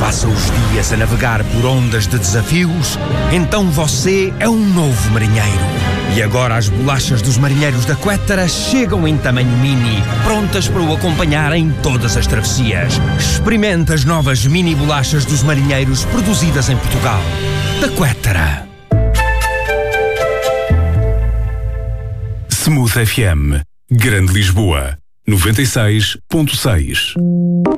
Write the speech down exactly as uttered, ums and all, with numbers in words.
passa os dias a navegar por ondas de desafios, então você é um novo marinheiro. E agora as bolachas dos marinheiros da Quettara chegam em tamanho mini, prontas para o acompanhar em todas as travessias. Experimente as novas mini bolachas dos marinheiros produzidas em Portugal. Da Quettara. Smooth F M, Grande Lisboa, noventa e seis ponto seis.